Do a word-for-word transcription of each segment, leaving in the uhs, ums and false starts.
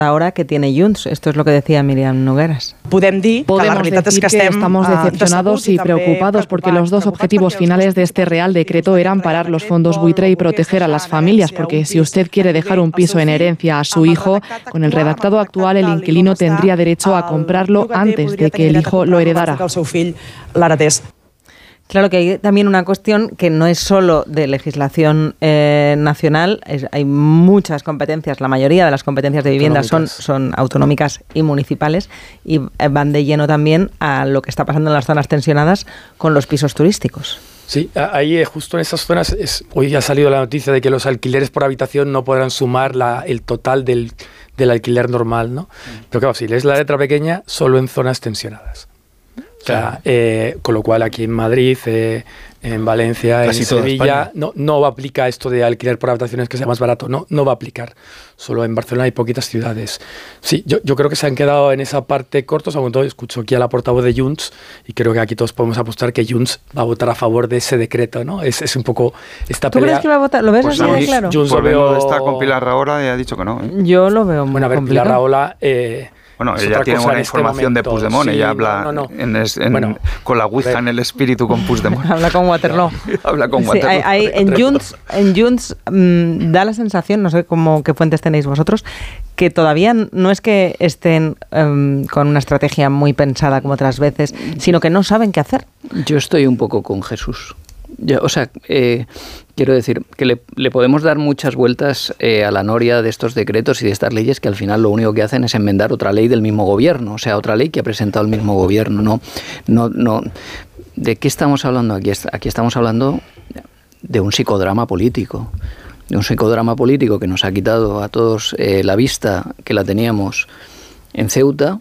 ahora que tiene Junts. Esto es lo que decía Miriam Nogueras. Podemos decir que estamos decepcionados y preocupados porque los dos objetivos finales de este Real Decreto eran parar los fondos buitre y proteger a las familias, porque si usted quiere dejar un piso en herencia a su hijo, con el redactado actual el inquilino tendría derecho a comprarlo antes de que el hijo lo heredara. Claro que hay también una cuestión que no es solo de legislación eh, nacional, es, hay muchas competencias, la mayoría de las competencias de vivienda son, son autonómicas y municipales y van de lleno también a lo que está pasando en las zonas tensionadas con los pisos turísticos. Sí, ahí justo en esas zonas, es, hoy ha salido la noticia de que los alquileres por habitación no podrán sumar la, el total del, del alquiler normal, ¿no? Pero claro, si lees la letra pequeña, solo en zonas tensionadas. O sea, eh, con lo cual aquí en Madrid, eh, en Valencia, casi en Sevilla, no, no va a aplicar esto de alquiler por habitaciones que sea más barato, no, no va a aplicar. Solo en Barcelona hay poquitas ciudades. Sí, yo, yo creo que se han quedado en esa parte cortos, aunque todo escucho aquí a la portavoz de Junts y creo que aquí todos podemos apostar que Junts va a votar a favor de ese decreto, ¿no? Es, es un poco esta pelea. ¿Tú crees que va a votar? ¿Lo ves pues así de claro? Junts lo veo... está con Pilar Rahola y ha dicho que no, ¿eh? Yo lo veo muy Bueno, a ver, complicado. Pilar Rahola... Eh, Bueno, ella tiene buena información este de Puigdemont, sí, ella habla no, no, no. En es, en, bueno, con la ouija en el espíritu con Puigdemont. Habla con Waterloo. habla con sí, Waterloo. Hay, hay, en Junts, en Junts mmm, da la sensación, no sé cómo qué fuentes tenéis vosotros, que todavía no es que estén um, con una estrategia muy pensada como otras veces, sino que no saben qué hacer. Yo estoy un poco con Jesús. Yo, o sea, eh, quiero decir que le, le podemos dar muchas vueltas eh, a la noria de estos decretos y de estas leyes que al final lo único que hacen es enmendar otra ley del mismo gobierno, o sea, otra ley que ha presentado el mismo gobierno. No, no, no. ¿De qué estamos hablando aquí? Aquí estamos hablando de un psicodrama político, de un psicodrama político que nos ha quitado a todos eh, la vista que la teníamos en Ceuta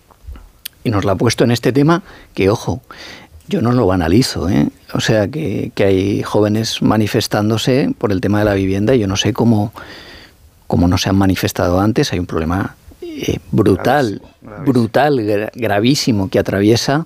y nos la ha puesto en este tema que, ojo, yo no lo banalizo, ¿eh? O sea, que, que hay jóvenes manifestándose por el tema de la vivienda y yo no sé cómo, cómo no se han manifestado antes. Hay un problema eh, brutal, gravísimo, gravísimo. brutal, gra- gravísimo que atraviesa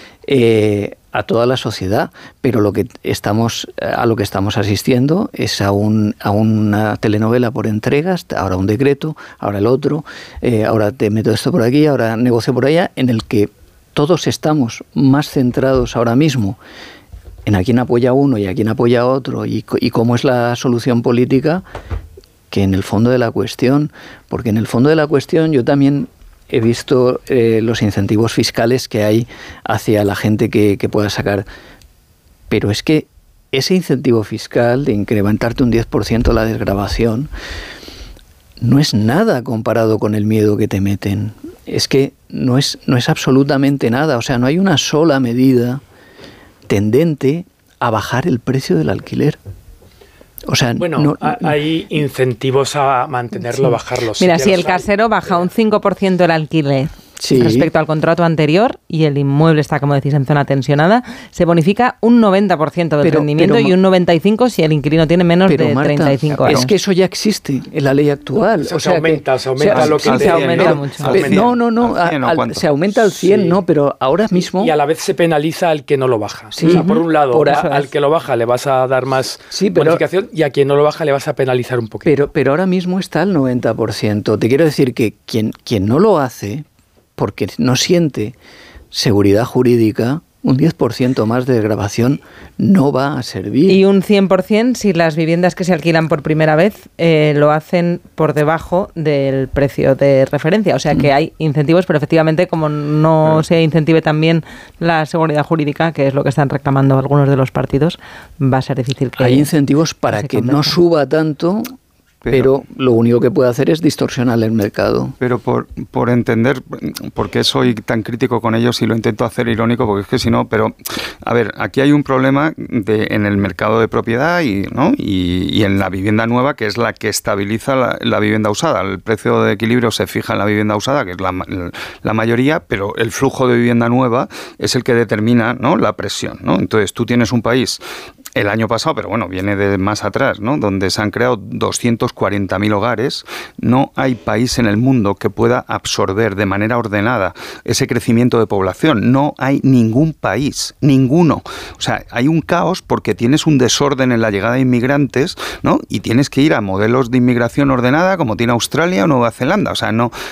eh, a toda la sociedad, pero lo que estamos, a lo que estamos asistiendo es a, un, a una telenovela por entregas, ahora un decreto, ahora el otro, eh, ahora te meto esto por aquí, ahora negocio por allá, en el que todos estamos más centrados ahora mismo en a quién apoya uno y a quién apoya otro y, y cómo es la solución política que en el fondo de la cuestión, porque en el fondo de la cuestión yo también he visto eh, los incentivos fiscales que hay hacia la gente que, que pueda sacar, pero es que ese incentivo fiscal de incrementarte un diez por ciento la desgravación no es nada comparado con el miedo que te meten. Es que no es, no es absolutamente nada. O sea, no hay una sola medida tendente a bajar el precio del alquiler. O sea, bueno, no, hay incentivos a mantenerlo, sí. bajarlo. Mira, si el casero hay. baja un cinco por ciento el alquiler sí. respecto al contrato anterior y el inmueble está, como decís, en zona tensionada, se bonifica un noventa por ciento del pero, rendimiento pero, y un noventa y cinco por ciento si el inquilino tiene menos pero, de Marta, treinta y cinco años. Es que eso ya existe en la ley actual. O sea, o sea se aumenta, que, se aumenta se, lo que... Sí, se aumenta ¿no? mucho. Al no, no, no, al, al, se aumenta al cien, sí. no, pero ahora mismo... Y a la vez se penaliza al que no lo baja. Sí. O sea, por un lado, por a, al que lo baja le vas a dar más sí, pero, bonificación y a quien no lo baja le vas a penalizar un poquito. Pero, pero ahora mismo está al noventa por ciento. Te quiero decir que quien, quien no lo hace... porque no siente seguridad jurídica, un diez por ciento más de desgravación no va a servir. Y un cien por ciento si las viviendas que se alquilan por primera vez eh, lo hacen por debajo del precio de referencia. O sea que hay incentivos, pero efectivamente como no sí. se incentive también la seguridad jurídica, que es lo que están reclamando algunos de los partidos, va a ser difícil que... Hay incentivos para que, que no suba tanto... Pero, pero lo único que puede hacer es distorsionar el mercado. Pero por, por entender por qué soy tan crítico con ellos y lo intento hacer irónico, porque es que si no, pero a ver, aquí hay un problema de, en el mercado de propiedad y, ¿no? y, y en la vivienda nueva, que es la que estabiliza la, la vivienda usada. El precio de equilibrio se fija en la vivienda usada, que es la, la mayoría, pero el flujo de vivienda nueva es el que determina, ¿no? la presión, ¿no? Entonces tú tienes un país el año pasado, pero bueno, viene de más atrás, ¿no? Donde se han creado doscientos cuarenta mil hogares. No hay país en el mundo que pueda absorber de manera ordenada ese crecimiento de población. No hay ningún país, ninguno. O sea, hay un caos porque tienes un desorden en la llegada de inmigrantes, ¿no? Y tienes que ir a modelos de inmigración ordenada como tiene Australia o Nueva Zelanda. O sea, no,